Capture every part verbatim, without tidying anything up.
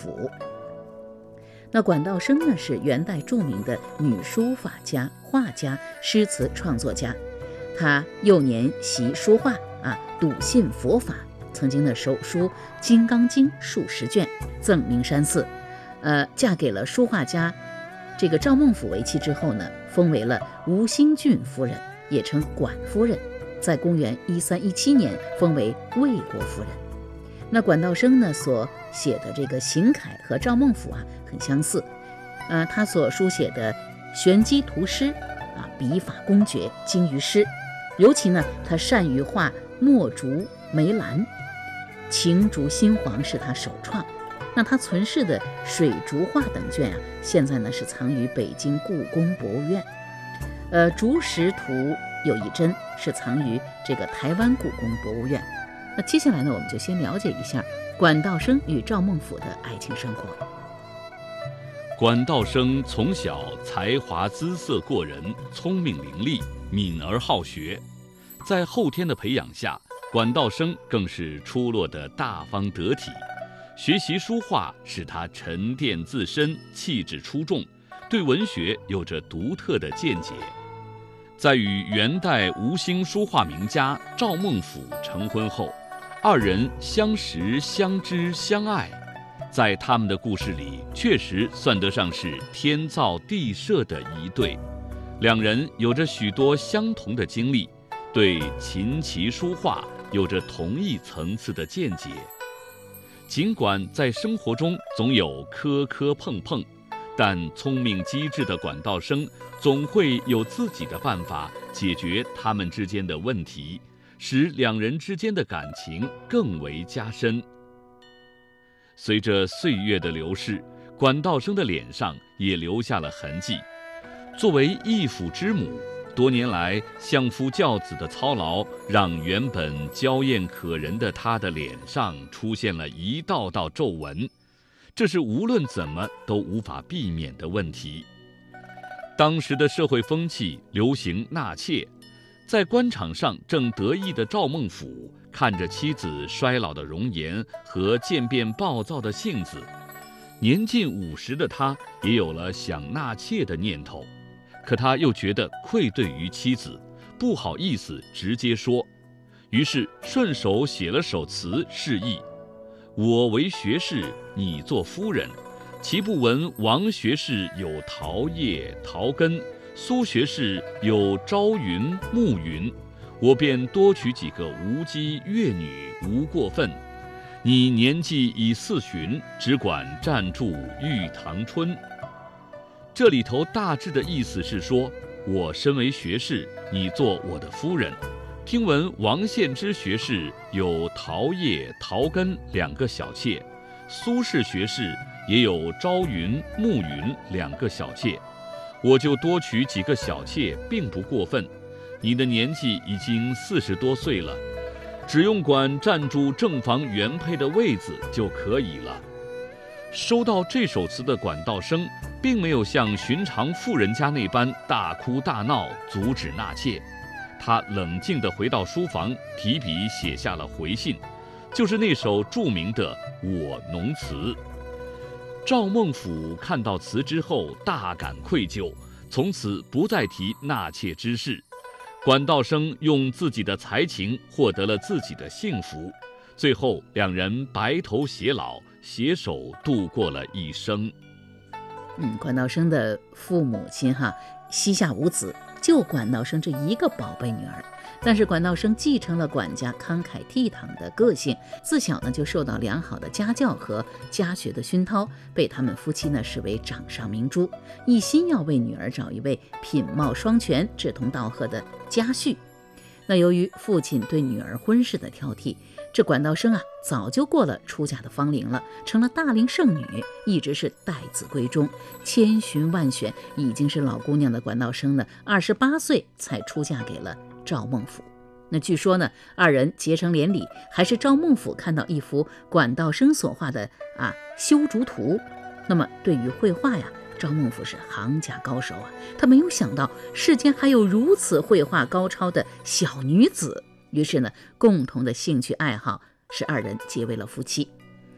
府。那管道升呢，是元代著名的女书法家、画家、诗词创作家。她幼年习书画啊，笃信佛法，曾经的手书《金刚经》数十卷，赠名山寺。呃，嫁给了书画家这个赵孟俯为妻之后呢，封为了吴兴郡夫人，也称管夫人。在公元一三一七年封为魏国夫人。那管道升呢所写的这个行楷和赵孟俯啊很相似，呃，他所书写的玄机图诗啊，笔法公绝，精于诗。尤其呢，他善于画墨竹、梅兰，晴竹、新黄是他首创。那他存世的水竹画等卷啊，现在呢是藏于北京故宫博物院。呃，竹石图有一帧是藏于这个台湾故宫博物院。那接下来呢，我们就先了解一下管道升与赵孟俯的爱情生活。 管道升从小才华姿色过人，聪明伶俐，敏而好学。在后天的培养下，管道升更是出落得大方得体。学习书画使他沉淀自身，气质出众，对文学有着独特的见解。在与元代吴兴书画名家赵孟俯成婚后，二人相识、相知、相爱，在他们的故事里，确实算得上是天造地设的一对。两人有着许多相同的经历，对琴棋书画有着同一层次的见解。尽管在生活中总有磕磕碰碰，但聪明机智的管道升总会有自己的办法解决他们之间的问题，使两人之间的感情更为加深。随着岁月的流逝，管道升的脸上也留下了痕迹。作为义父之母，多年来相夫教子的操劳，让原本娇艳可人的她的脸上出现了一道道皱纹，这是无论怎么都无法避免的问题。当时的社会风气流行纳妾，在官场上正得意的赵孟俯看着妻子衰老的容颜和渐变暴躁的性子，年近五十的他也有了想纳妾的念头。可他又觉得愧对于妻子，不好意思直接说，于是顺手写了首词示意：我为学士，你做夫人，岂不闻王学士有桃叶桃根，苏学士有朝云暮云，我便多娶几个无姬越女，无过分。你年纪已四旬，只管暂住玉堂春。这里头大致的意思是说，我身为学士，你做我的夫人。听闻王献之学士有桃叶桃根两个小妾，苏轼学士也有朝云暮云两个小妾，我就多娶几个小妾，并不过分。你的年纪已经四十多岁了，只用管占住正房原配的位子就可以了。收到这首词的管道升并没有像寻常富人家那般大哭大闹阻止纳妾，他冷静地回到书房，提笔写下了回信，就是那首著名的《我农词》。赵孟俯看到词之后大感愧疚，从此不再提纳妾之事。管道升用自己的才情获得了自己的幸福，最后两人白头偕老，携手度过了一生。 嗯，管道升的父母亲哈膝下无子，就管道升这一个宝贝女儿。但是管道升继承了管家慷慨倜傥的个性，自小呢就受到良好的家教和家学的熏陶，被他们夫妻呢视为掌上明珠，一心要为女儿找一位品貌双全、志同道合的家婿。那由于父亲对女儿婚事的挑剔，这管道升啊早就过了出嫁的芳龄了，成了大龄剩女，一直是待字闺中。千寻万选，已经是老姑娘的管道升呢，二十八岁才出嫁给了赵孟俯。那据说呢，二人结成连理，还是赵孟俯看到一幅管道升所画的啊修竹图。那么对于绘画呀，赵孟俯是行家高手啊，他没有想到世间还有如此绘画高超的小女子。于是呢，共同的兴趣爱好使二人结为了夫妻。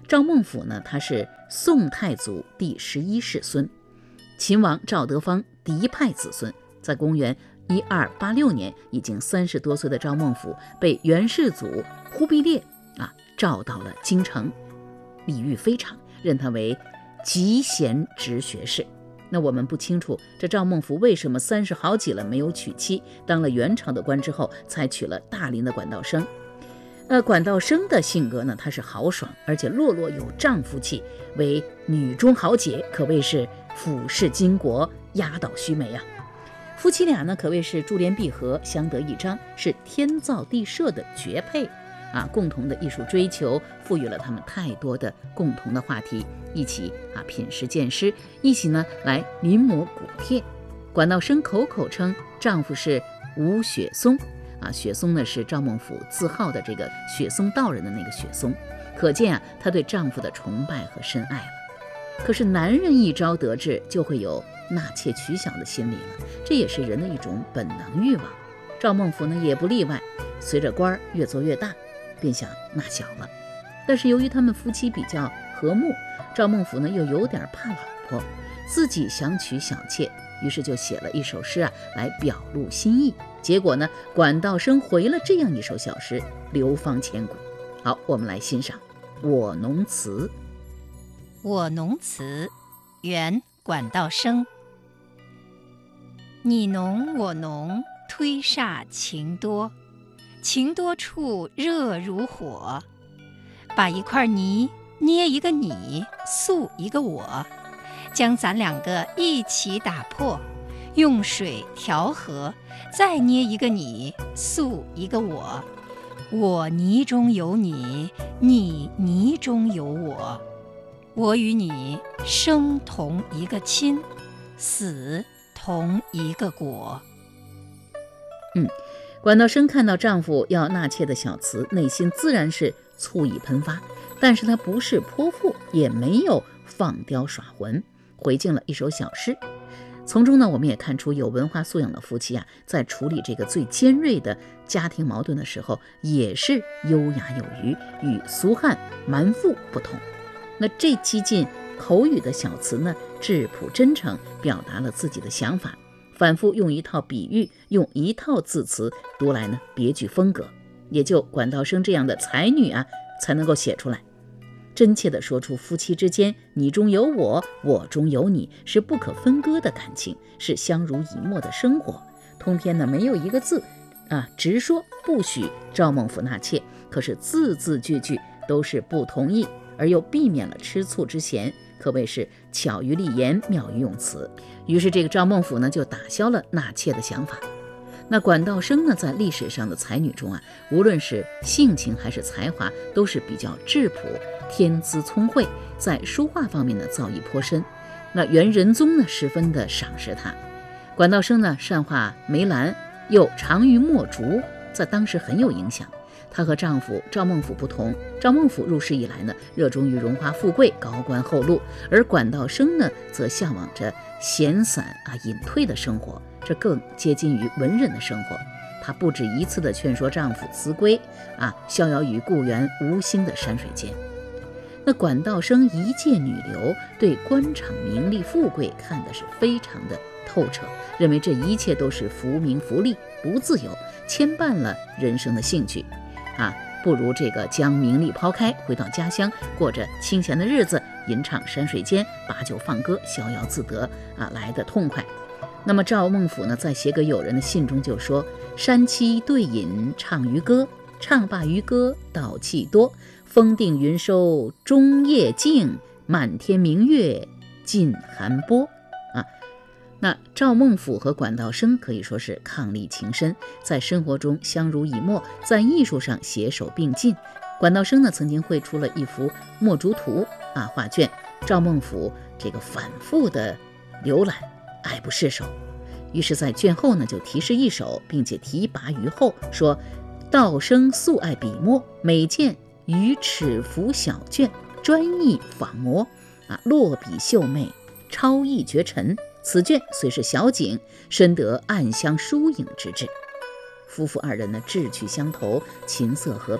赵孟俯呢，他是宋太祖第十一世孙，秦王赵德芳嫡派子孙。在公元一二八六年，已经三十多岁的赵孟俯被元世祖忽必烈啊召到了京城，礼遇非常，任他为集贤直学士。那我们不清楚这赵孟俯为什么三十好几了没有娶妻，当了元朝的官之后才娶了大林的管道生。呃，管道生的性格呢，她是豪爽，而且落落有丈夫气，为女中豪杰，可谓是俯视巾帼，压倒须眉啊。夫妻俩呢，可谓是珠联璧合，相得益彰，是天造地设的绝配啊！共同的艺术追求，赋予了他们太多的共同的话题，一起啊品诗鉴诗，一起呢来临摹古帖。管道生口口称丈夫是吴雪松啊，雪松呢是赵孟俯自号的这个雪松道人的那个雪松，可见啊她对丈夫的崇拜和深爱了。可是男人一朝得志，就会有纳妾取小的心理了，这也是人的一种本能欲望。赵孟俯呢也不例外，随着官儿越做越大，便想纳小了。但是由于他们夫妻比较和睦，赵孟俯呢又有点怕老婆，自己想娶小妾，于是就写了一首诗啊来表露心意。结果呢，管道生回了这样一首小诗，流芳千古。好，我们来欣赏《我侬词》。 我侬词，元管道生。你侬我侬，推煞情多，情多处热如火。把一块泥捏一个你，塑一个我，将咱两个一起打破，用水调和，再捏一个你，塑一个我。我泥中有你，你泥中有我。我与你生同一个亲，死同一个果。 嗯，管道生看到丈夫要纳妾的小词，内心自然是醋意喷发，但是她不是泼妇，也没有放刁耍浑，回敬了一首小诗。从中呢，我们也看出有文化素养的夫妻啊，在处理这个最尖锐的家庭矛盾的时候，也是优雅有余，与俗汉蛮妇不同。那这激进口语的小词呢，质朴真诚，表达了自己的想法，反复用一套比喻，用一套字词，读来呢别具风格，也就管道生这样的才女啊，才能够写出来，真切地说出夫妻之间你中有我，我中有你，是不可分割的感情，是相濡以沫的生活。通篇呢没有一个字啊直说不许赵孟俯纳妾，可是字字句句都是不同意，而又避免了吃醋之嫌，可谓是巧于立言，妙于用词。于是这个赵孟俯呢，就打消了纳妾的想法。那管道生呢，在历史上的才女中啊，无论是性情还是才华，都是比较质朴，天资聪慧，在书画方面呢造诣颇深。那元仁宗呢，十分的赏识她。管道生呢，善画梅兰，又长于墨竹，在当时很有影响。她和丈夫赵孟俯不同，赵孟俯入世以来呢，热衷于荣华富贵、高官厚禄，而管道生呢，则向往着闲散啊、隐退的生活，这更接近于文人的生活。她不止一次地劝说丈夫辞归啊，逍遥于故园无心的山水间。那管道生一介女流，对官场名利富贵看的是非常的透彻，认为这一切都是浮名浮利，不自由，牵绊了人生的兴趣啊，不如这个将名利抛开，回到家乡，过着清闲的日子，吟唱山水间，把酒放歌，逍遥自得啊，来得痛快。那么赵孟俯呢，在写给友人的信中就说：山栖对饮唱渔歌，唱罢渔歌道气多，风定云收中夜静，满天明月尽寒波啊。那赵孟俯和管道生可以说是伉俪情深，在生活中相濡以沫，在艺术上携手并进。管道生呢，曾经绘出了一幅墨竹图啊画卷，赵孟俯这个反复的浏览，爱不释手。于是在卷后呢，就题诗一首，并且题跋于后，说：道生素爱笔墨，每见于尺幅小卷，专意仿摹啊，落笔秀媚，超逸绝尘。此卷虽是小景，深得暗香疏影之志。夫妇二人呢，志趣相投，琴瑟合璧，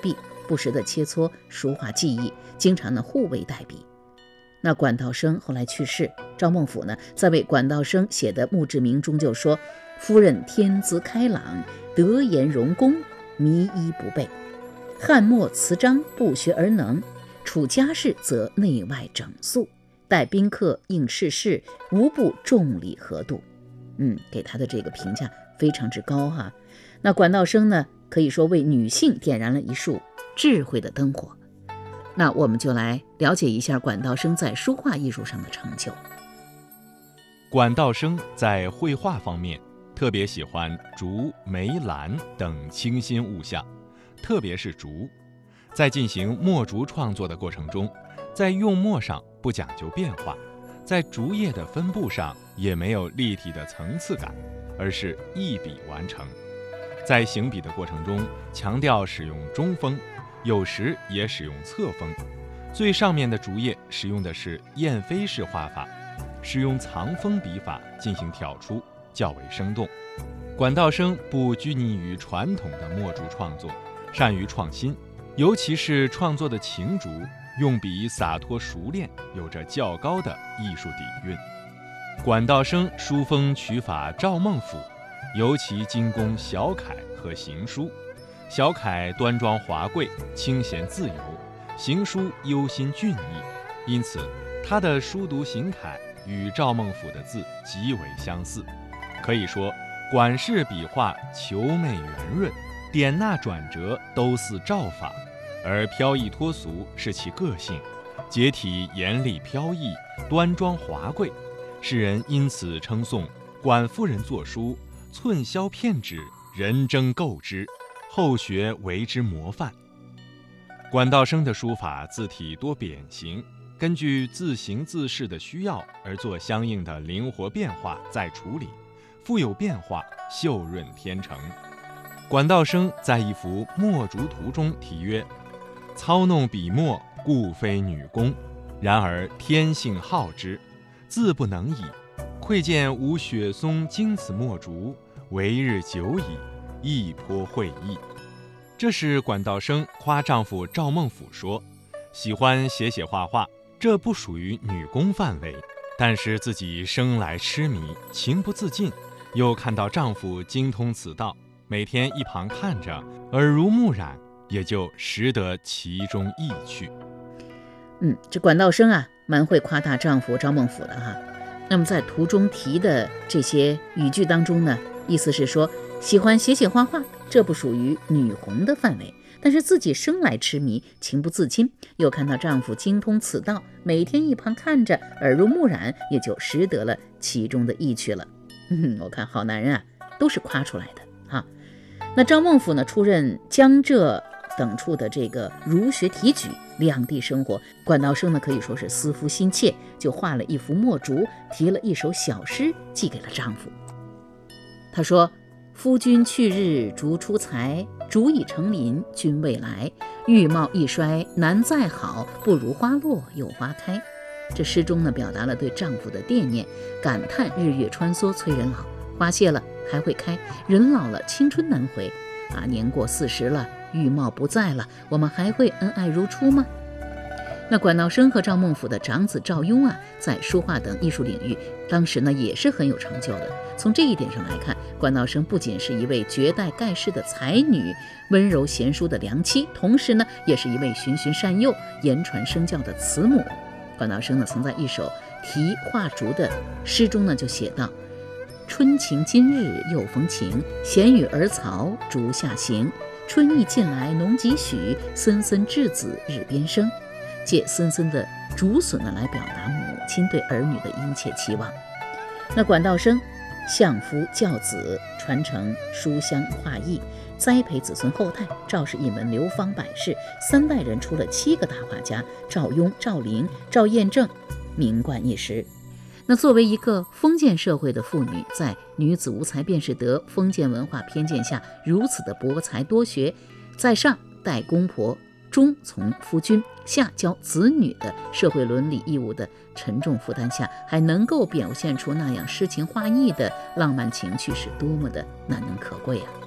不时的切磋书画技艺，经常呢互为代笔。那管道生后来去世，赵孟頫呢在为管道生写的墓志铭中就说：夫人天资开朗，德言容功，靡衣不备，汉末词章不学而能，处家事则内外整肃，待宾客应世事，无不重礼合度。嗯，给他的这个评价非常之高哈。那管道生呢，可以说为女性点燃了一束智慧的灯火。那我们就来了解一下管道生在书画艺术上的成就。 管道生在绘画方面特别喜欢竹、梅、兰等清新物象，特别是竹。在进行墨竹创作的过程中，在用墨上不讲究变化，在竹叶的分布上也没有立体的层次感，而是一笔完成。在行笔的过程中，强调使用中锋，有时也使用侧锋。最上面的竹叶使用的是燕飞式画法，使用藏锋笔法进行挑出，较为生动。管道生不拘泥于传统的墨竹创作，善于创新，尤其是创作的晴竹，用笔洒脱熟练，有着较高的艺术底蕴。管道生书风取法赵孟頫，尤其精工小楷和行书。小楷端庄华贵，清闲自由；行书忧心俊逸，因此他的书读行楷与赵孟頫的字极为相似。可以说，管氏笔画遒媚圆润，点捺转折都似赵法，而飘逸脱俗是其个性，结体严厉飘逸，端庄华贵。世人因此称颂管夫人作书寸削片纸，人争购之，后学为之模范。管道生的书法字体多扁形，根据字形字势的需要而做相应的灵活变化再处理，富有变化，秀润天成。管道生在一幅墨竹图中题曰：操弄笔墨，故非女工，然而天性好之，自不能已。窥见无雪松经此墨竹，为日久矣，亦颇会意。这是管道生夸丈夫赵孟頫说，喜欢写写画画，这不属于女工范围，但是自己生来痴迷，情不自禁，又看到丈夫精通此道，每天一旁看着，耳濡目染，也就识得其中意趣。 嗯，这管道生啊，蛮会夸大丈夫赵孟頫的哈。那么在图中题的这些语句当中呢，意思是说喜欢写写画画，这不属于女红的范围，但是自己生来痴迷，情不自禁，又看到丈夫精通此道，每天一旁看着，耳濡目染，也就识得了其中的意趣了。嗯，我看好男人啊，都是夸出来的哈。那赵孟頫呢，出任江浙等处的这个儒学提举，两地生活，管道生呢可以说是思夫心切，就画了一幅墨竹，题了一首小诗，寄给了丈夫。他说：夫君去日竹出材，竹已成林君未来，玉貌一衰难再好，不如花落又花开。这诗中呢表达了对丈夫的惦念，感叹日月穿梭催人老，花谢了还会开，人老了青春难回啊，年过四十了，玉貌不在了，我们还会恩爱如初吗？那管道生和赵孟頫的长子赵雍啊，在书画等艺术领域，当时呢也是很有成就的。从这一点上来看，管道生不仅是一位绝代盖世的才女，温柔贤淑的良妻，同时呢，也是一位循循善诱、言传身教的慈母。管道生呢，曾在一首题画竹的诗中呢，就写道：春晴今日又逢晴，闲与儿曹竹下行。春意近来农几许，森森稚子日边生。借森森的竹笋呢，来表达母亲对儿女的殷切期望。那管道生相夫教子，传承书香画艺，栽培子孙后代。赵氏一门流芳百世，三代人出了七个大画家：赵雍、赵灵、赵彦正，名冠一时。那作为一个封建社会的妇女，在女子无才便是德封建文化偏见下，如此的博才多学，在上待公婆，中从夫君，下教子女的社会伦理义务的沉重负担下，还能够表现出那样诗情画意的浪漫情趣，是多么的难能可贵啊！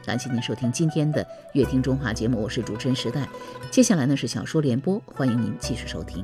感谢您收听今天的乐听中华节目，我是主持人时代。接下来呢是小说联播，欢迎您继续收听。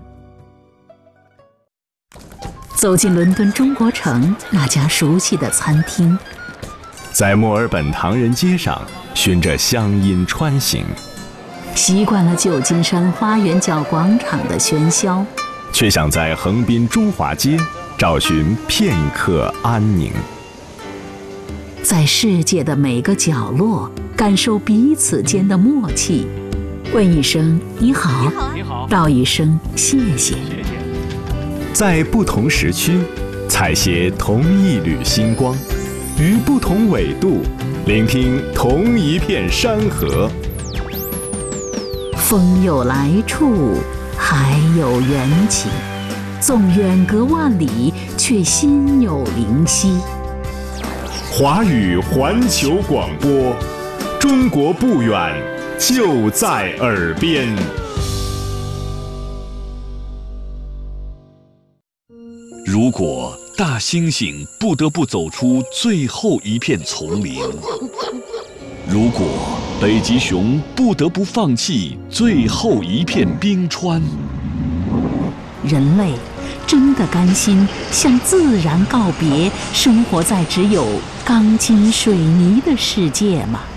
走进伦敦中国城那家熟悉的餐厅， 在墨尔本唐人街上循着乡音穿行， 习惯了旧金山花园角广场的喧嚣， 却想在横滨中华街找寻片刻安宁。 在世界的每个角落感受彼此间的默契，问一声你好， 你好， 道一声谢谢。 在不同时区采撷同一缕星光，于不同纬度聆听同一片山河。 风有来处，海有缘起，纵远隔万里，却心有灵犀。 华语环球广播，中国不远，就在耳边。 如果大猩猩不得不走出最后一片丛林，如果北极熊不得不放弃最后一片冰川， 人类真的甘心向自然告别，生活在只有钢筋水泥的世界吗？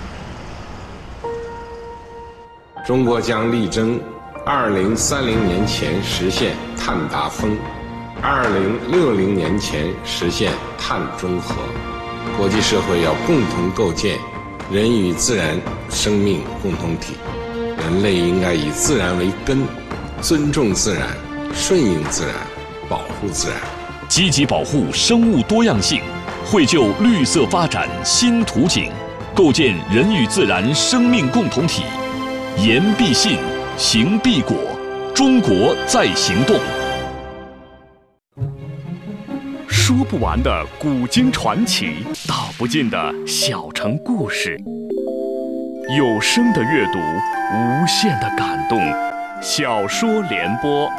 中国将力争二零三零年前实现碳达峰，二零六零年前实现碳中和。国际社会要共同构建人与自然生命共同体，人类应该以自然为根，尊重自然，顺应自然，保护自然， 积极保护生物多样性，绘就绿色发展新图景，构建人与自然生命共同体。言必信，行必果，中国在行动。说不完的古今传奇，道不尽的小城故事。有声的阅读，无限的感动。小说联播。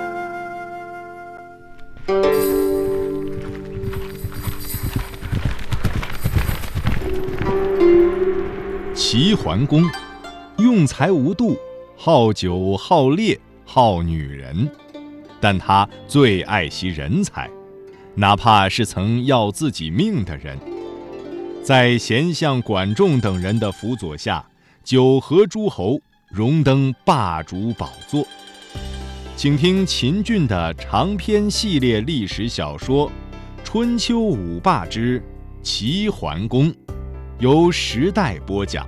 齐桓公用才无度，好酒好猎好女人，但他最爱惜人才，哪怕是曾要自己命的人。在贤相管仲等人的辅佐下，九合诸侯，荣登霸主宝座。请听秦俊的长篇系列历史小说《春秋五霸之齐桓公》，由时代播讲。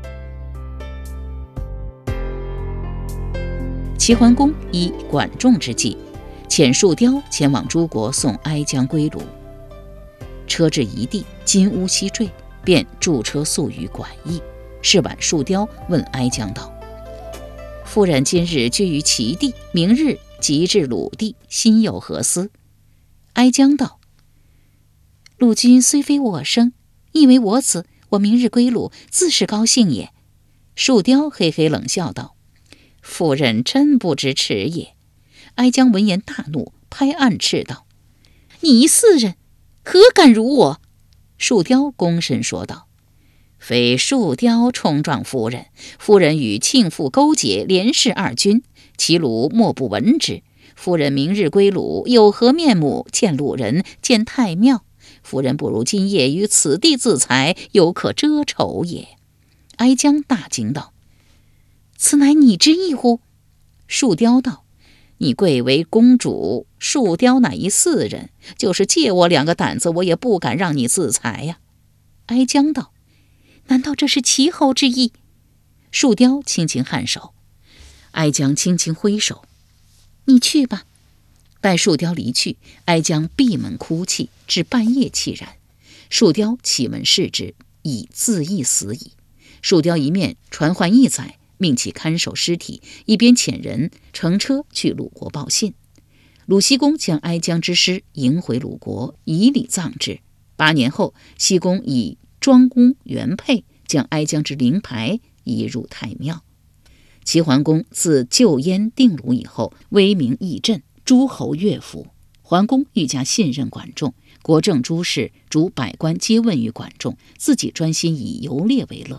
齐桓公以管仲之计，遣树雕前往诸国送哀姜归鲁。车至一地，金乌西坠，便驻车宿于馆驿。是晚，树雕问哀姜道：“夫人今日居于齐地，明日即至鲁地，心有何思？”哀姜道：“鲁君虽非我生，亦为我子，我明日归鲁，自是高兴也。”树雕嘿嘿冷笑道：“夫人真不知耻也。”哀姜闻言大怒，拍案斥道：“你四人何敢辱我？”树雕躬身说道：“非树雕冲撞夫人，夫人与庆父勾结，连氏二君，齐鲁莫不闻之。夫人明日归鲁，有何面目见鲁人，见太庙？夫人不如今夜于此地自裁，犹可遮丑也。”哀姜大惊道：“此乃你之意乎？”树雕道：“你贵为公主，树雕乃一四人，就是借我两个胆子，我也不敢让你自裁呀。”哀姜道：“难道这是齐侯之意？”树雕轻轻颔首，哀姜轻轻挥手：“你去吧。”待树雕离去，哀姜闭门哭泣，至半夜凄然。树雕启门视之，已自缢死矣。树雕一面传唤义载，命其看守尸体，一边遣人乘车去鲁国报信。鲁僖公将哀姜之尸迎回鲁国，以礼葬之。八年后，僖公以庄公原配将哀姜之灵牌移入太庙。齐桓公自救燕定鲁以后，威名益振，诸侯乐服。桓公愈加信任管仲，国政诸事，主百官皆问于管仲，自己专心以游猎为乐。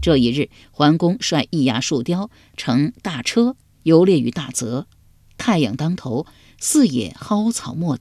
这一日，桓公率易牙树雕乘大车游猎于大泽，太阳当头，四野蒿草没